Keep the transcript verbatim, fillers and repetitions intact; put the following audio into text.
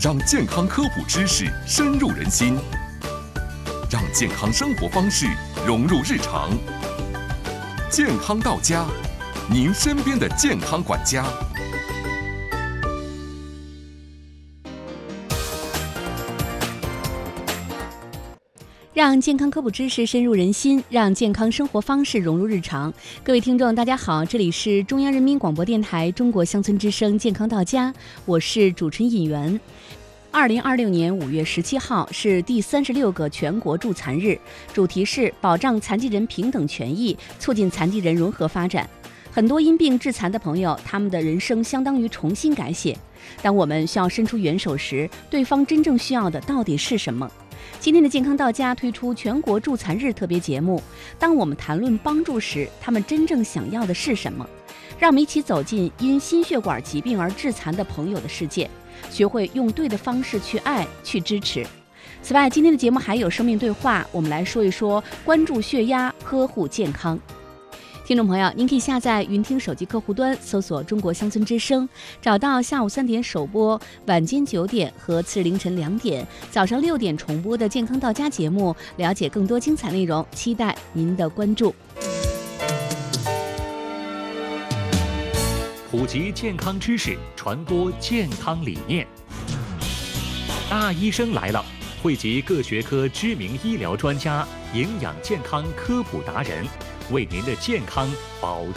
让健康科普知识深入人心，让健康生活方式融入日常。健康到家，您身边的健康管家。 让健康科普知识深入人心，让健康生活方式融入日常。各位听众大家好，这里是中央人民广播电台中国乡村之声健康到家，我是主持人尹媛。二零二六年五月十七号是第三十六个全国助残日，主题是保障残疾人平等权益，促进残疾人融合发展。很多因病致残的朋友，他们的人生相当于重新改写。当我们需要伸出援手时，对方真正需要的到底是什么？今天的健康到家推出全国助残日特别节目，当我们谈论帮助时，他们真正想要的是什么？让我们一起走进因心血管疾病而致残的朋友的世界，学会用对的方式去爱，去支持。此外，今天的节目还有生命对话，我们来说一说关注血压，呵护健康。听众朋友，您可以下载云听手机客户端，搜索中国乡村之声，找到下午三点首播、晚间九点和次日凌晨两点、早上六点重播的健康到家节目，了解更多精彩内容，期待您的关注。 普及健康知识，传播健康理念。大医生来了，汇集各学科知名医疗专家、营养健康科普达人，为您的健康保